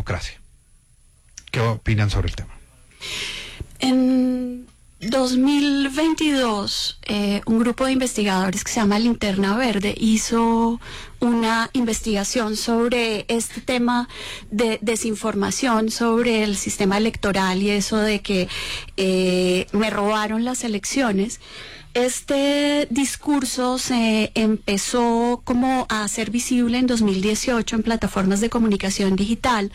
democracia. ¿Qué opinan sobre el tema? En 2022, un grupo de investigadores que se llama Linterna Verde hizo una investigación sobre este tema de desinformación sobre el sistema electoral y eso de que me robaron las elecciones. Este discurso se empezó como a hacer visible en 2018 en plataformas de comunicación digital,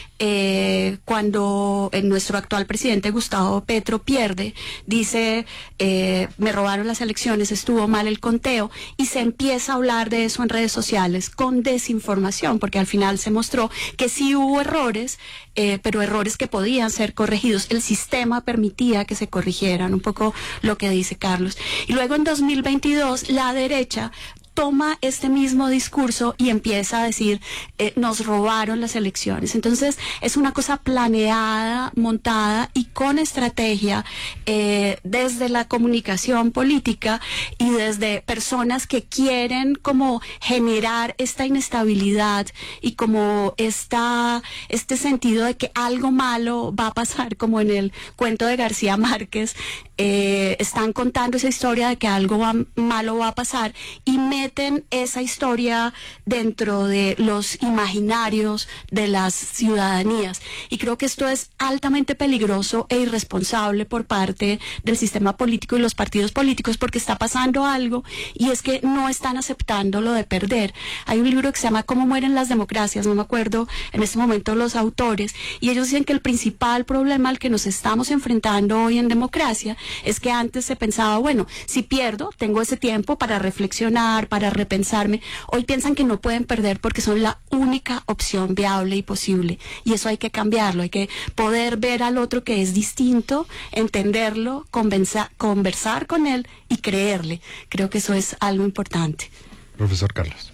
cuando nuestro actual presidente Gustavo Petro pierde, dice me robaron las elecciones, estuvo mal el conteo, y se empieza a hablar de eso en redes sociales con desinformación, porque al final se mostró que sí hubo errores, pero errores que podían ser corregidos. El sistema permitía que se corrigieran, un poco lo que dice Carlos. Y luego en 2022 la derecha toma este mismo discurso y empieza a decir nos robaron las elecciones. Entonces es una cosa planeada, montada y con estrategia desde la comunicación política y desde personas que quieren como generar esta inestabilidad y como este sentido de que algo malo va a pasar, como en el cuento de García Márquez. Están contando esa historia de que algo malo va a pasar y meten esa historia dentro de los imaginarios de las ciudadanías, y creo que esto es altamente peligroso e irresponsable por parte del sistema político y los partidos políticos, porque está pasando algo, y es que no están aceptando lo de perder. Hay un libro que se llama Cómo mueren las democracias, no me acuerdo en este momento los autores, y ellos dicen que el principal problema al que nos estamos enfrentando hoy en democracia es que antes se pensaba, bueno, si pierdo, tengo ese tiempo para reflexionar, para repensarme. Hoy piensan que no pueden perder porque son la única opción viable y posible. Y eso hay que cambiarlo, hay que poder ver al otro que es distinto, entenderlo, conversar con él y creerle. Creo que eso es algo importante. Profesor Carlos.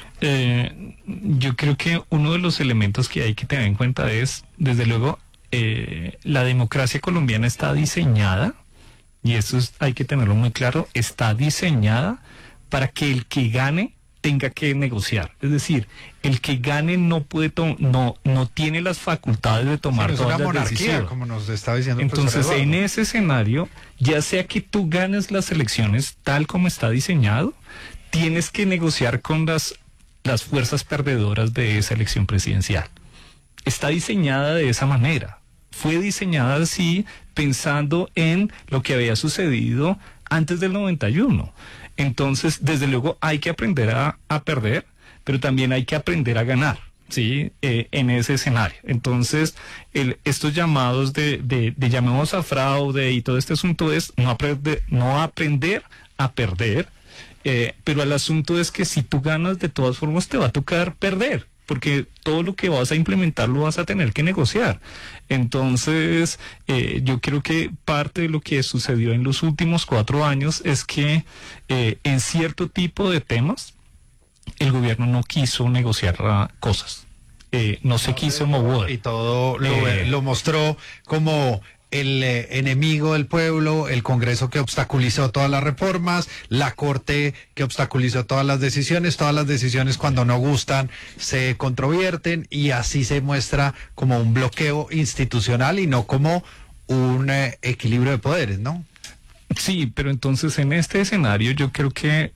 Yo creo que uno de los elementos que hay que tener en cuenta es, desde luego, la democracia colombiana está diseñada, y eso hay que tenerlo muy claro, está diseñada para que el que gane tenga que negociar. Es decir, el que gane no puede no tiene las facultades de tomar todas las decisiones. Como nos está diciendo el Entonces, profesor en Eduardo. ese escenario, ya sea que tú ganes las elecciones tal como está diseñado, tienes que negociar con las fuerzas perdedoras de esa elección presidencial. Está diseñada de esa manera. Fue diseñada así, pensando en lo que había sucedido antes del 91. Entonces, desde luego, hay que aprender a perder, pero también hay que aprender a ganar, ¿sí? En ese escenario. Entonces, estos llamados de llamemos a fraude y todo este asunto es no aprender a perder, pero el asunto es que si tú ganas, de todas formas te va a tocar perder, porque todo lo que vas a implementar lo vas a tener que negociar. Entonces, yo creo que parte de lo que sucedió en los últimos 4 años es que en cierto tipo de temas el gobierno no quiso negociar cosas. No se quiso mover. Y todo lo mostró como el enemigo del pueblo, el Congreso que obstaculizó todas las reformas, la Corte que obstaculizó todas las decisiones cuando no gustan se controvierten, y así se muestra como un bloqueo institucional y no como un equilibrio de poderes, ¿no? Sí, pero entonces en este escenario yo creo que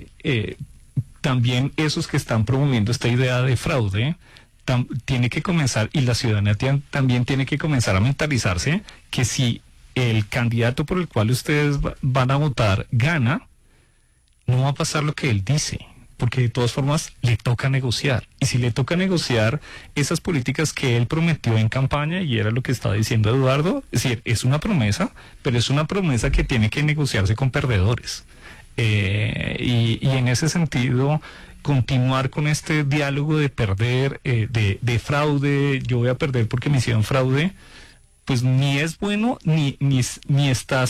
también esos que están promoviendo esta idea de fraude tiene que comenzar, y la ciudadanía también tiene que comenzar a mentalizarse que si el candidato por el cual ustedes van a votar gana, no va a pasar lo que él dice, porque de todas formas le toca negociar, y si le toca negociar esas políticas que él prometió en campaña, y era lo que estaba diciendo Eduardo, es decir, es una promesa, pero es una promesa que tiene que negociarse con perdedores, y en ese sentido continuar con este diálogo de perder, de fraude, yo voy a perder porque me hicieron fraude, pues ni es bueno, ni está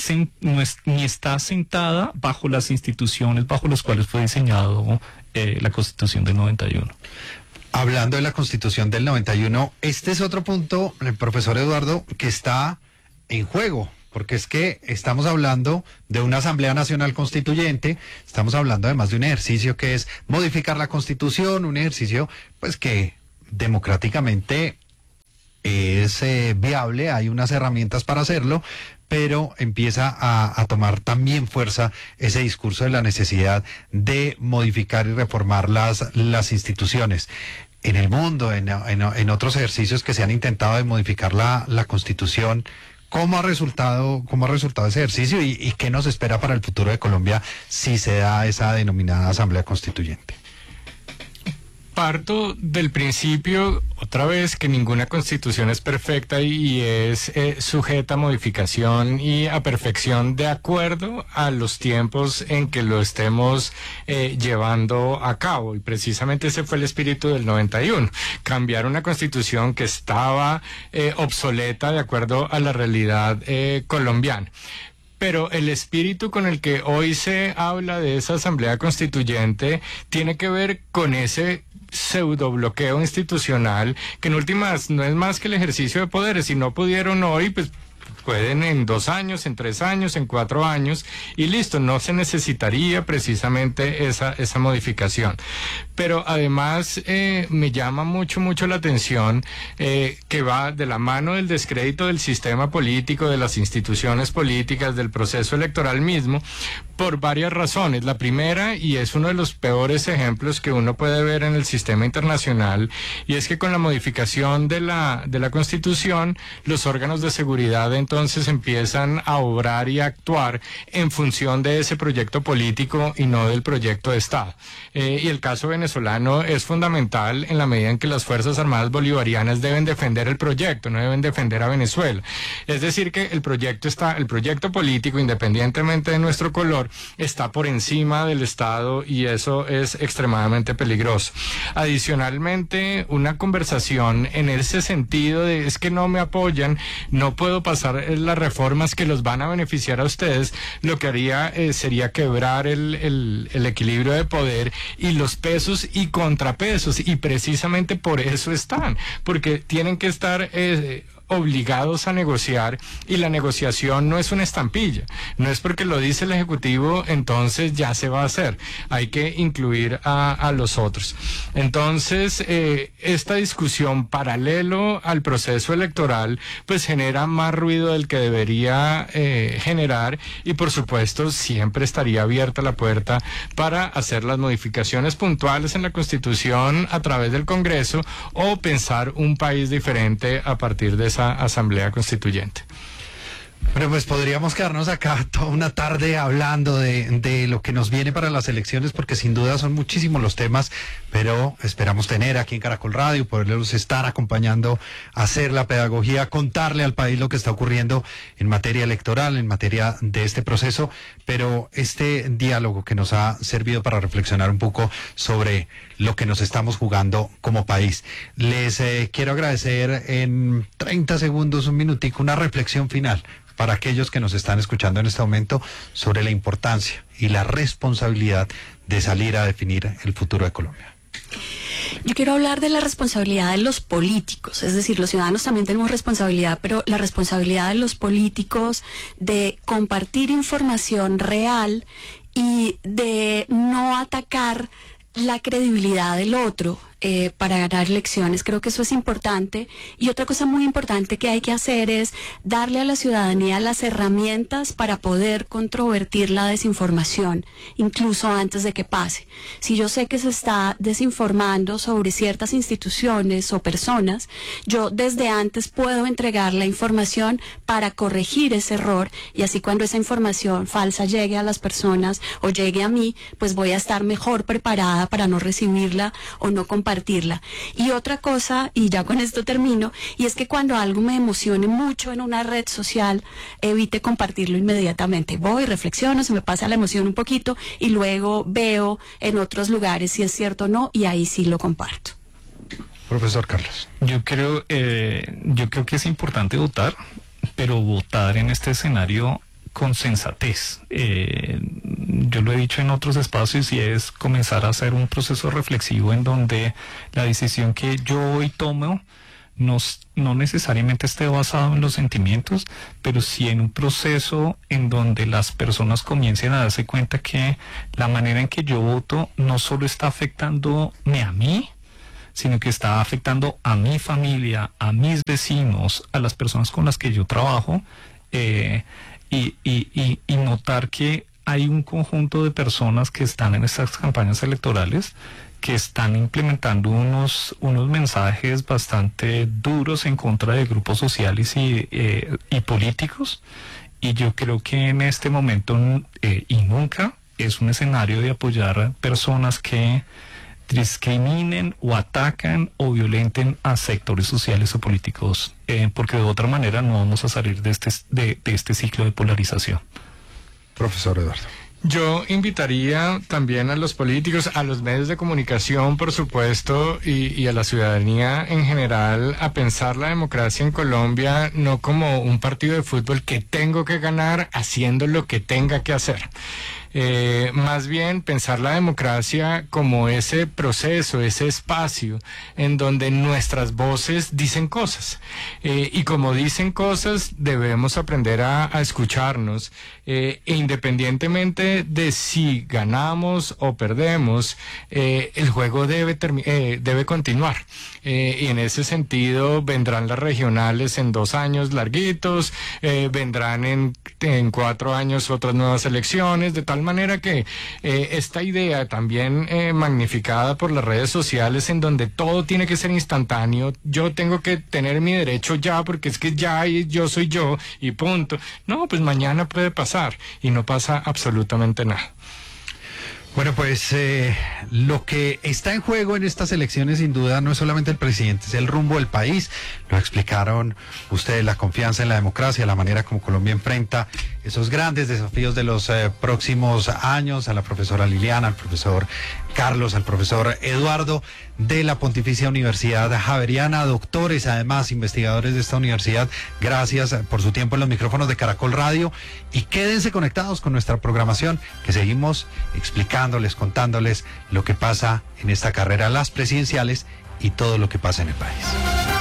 sentada bajo las instituciones bajo las cuales fue diseñado la Constitución del 91. Hablando de la Constitución del 91, este es otro punto, profesor Eduardo, que está en juego. Porque es que estamos hablando de una Asamblea Nacional Constituyente, estamos hablando además de un ejercicio que es modificar la Constitución, un ejercicio pues que democráticamente es viable, hay unas herramientas para hacerlo, pero empieza a tomar también fuerza ese discurso de la necesidad de modificar y reformar las instituciones. En el mundo, en otros ejercicios que se han intentado de modificar la Constitución, ¿cómo ha resultado ese ejercicio y qué nos espera para el futuro de Colombia si se da esa denominada Asamblea Constituyente? Parto del principio, otra vez, que ninguna constitución es perfecta y es sujeta a modificación y a perfección de acuerdo a los tiempos en que lo estemos llevando a cabo. Y precisamente ese fue el espíritu del 91, cambiar una constitución que estaba obsoleta de acuerdo a la realidad colombiana. Pero el espíritu con el que hoy se habla de esa asamblea constituyente tiene que ver con ese pseudo bloqueo institucional, que en últimas no es más que el ejercicio de poderes. Si no pudieron hoy, pues pueden en 2 años, en 3 años, en 4 años, y listo, no se necesitaría precisamente esa modificación. Pero además me llama mucho la atención que va de la mano del descrédito del sistema político, de las instituciones políticas, del proceso electoral mismo, por varias razones. La primera, y es uno de los peores ejemplos que uno puede ver en el sistema internacional, y es que con la modificación de la Constitución, los órganos de seguridad entonces empiezan a obrar y a actuar en función de ese proyecto político y no del proyecto de Estado. Y el caso venezolano es fundamental en la medida en que las Fuerzas Armadas Bolivarianas deben defender el proyecto, no deben defender a Venezuela. Es decir, que el proyecto político, independientemente de nuestro color, está por encima del Estado, y eso es extremadamente peligroso. Adicionalmente, una conversación en ese sentido de es que no me apoyan, no puedo pasar las reformas que los van a beneficiar a ustedes, lo que haría sería quebrar el equilibrio de poder y los pesos y contrapesos, y precisamente por eso están, porque tienen que estar obligados a negociar, y la negociación no es una estampilla, no es porque lo dice el Ejecutivo entonces ya se va a hacer, hay que incluir a los otros. Entonces esta discusión paralelo al proceso electoral pues genera más ruido del que debería generar, y por supuesto siempre estaría abierta la puerta para hacer las modificaciones puntuales en la Constitución a través del Congreso, o pensar un país diferente a partir de esa asamblea constituyente. Bueno, pues podríamos quedarnos acá toda una tarde hablando de lo que nos viene para las elecciones, porque sin duda son muchísimos los temas, pero esperamos tener aquí en Caracol Radio, poderlos estar acompañando, hacer la pedagogía, contarle al país lo que está ocurriendo en materia electoral, en materia de este proceso, pero este diálogo que nos ha servido para reflexionar un poco sobre lo que nos estamos jugando como país. Les quiero agradecer en 30 segundos, un minutico, una reflexión final para aquellos que nos están escuchando en este momento sobre la importancia y la responsabilidad de salir a definir el futuro de Colombia. Yo quiero hablar de la responsabilidad de los políticos, es decir, los ciudadanos también tenemos responsabilidad, pero la responsabilidad de los políticos de compartir información real y de no atacar la credibilidad del otro para ganar elecciones. Creo que eso es importante. Y otra cosa muy importante que hay que hacer es darle a la ciudadanía las herramientas para poder controvertir la desinformación, incluso antes de que pase. Si yo sé que se está desinformando sobre ciertas instituciones o personas, yo desde antes puedo entregar la información para corregir ese error, y así cuando esa información falsa llegue a las personas o llegue a mí, pues voy a estar mejor preparada para no recibirla o no compartirla. Y otra cosa, y ya con esto termino, y es que cuando algo me emocione mucho en una red social, evite compartirlo inmediatamente. Voy, reflexiono, se me pasa la emoción un poquito y luego veo en otros lugares si es cierto o no, y ahí sí lo comparto. Profesor Carlos. Yo creo que es importante votar, pero votar en este escenario con sensatez. Yo lo he dicho en otros espacios, y es comenzar a hacer un proceso reflexivo en donde la decisión que yo hoy tomo no necesariamente esté basado en los sentimientos, pero sí en un proceso en donde las personas comiencen a darse cuenta que la manera en que yo voto no solo está afectándome a mí, sino que está afectando a mi familia, a mis vecinos, a las personas con las que yo trabajo, y notar que hay un conjunto de personas que están en estas campañas electorales que están implementando unos mensajes bastante duros en contra de grupos sociales y políticos, y yo creo que en este momento y nunca es un escenario de apoyar personas que discriminen o atacan o violenten a sectores sociales o políticos, porque de otra manera no vamos a salir de este ciclo de polarización. Profesor Eduardo. Yo invitaría también a los políticos, a los medios de comunicación, por supuesto, y a la ciudadanía en general, a pensar la democracia en Colombia no como un partido de fútbol que tengo que ganar haciendo lo que tenga que hacer. Más bien pensar la democracia como ese proceso, ese espacio en donde nuestras voces dicen cosas, y como dicen cosas debemos aprender a escucharnos, e independientemente de si ganamos o perdemos, el juego debe continuar, y en ese sentido vendrán las regionales en 2 años larguitos, vendrán en 4 años otras nuevas elecciones, de tal manera que esta idea también magnificada por las redes sociales, en donde todo tiene que ser instantáneo, yo tengo que tener mi derecho ya porque es que ya yo soy yo y punto. No, pues mañana puede pasar y no pasa absolutamente nada. Bueno, pues lo que está en juego en estas elecciones sin duda no es solamente el presidente, es el rumbo del país. Lo explicaron ustedes, la confianza en la democracia, la manera como Colombia enfrenta esos grandes desafíos de los próximos años, a la profesora Liliana, al profesor Carlos, al profesor Eduardo de la Pontificia Universidad Javeriana, doctores, además investigadores de esta universidad. Gracias por su tiempo en los micrófonos de Caracol Radio, y quédense conectados con nuestra programación, que seguimos explicándoles, contándoles lo que pasa en esta carrera, las presidenciales y todo lo que pasa en el país.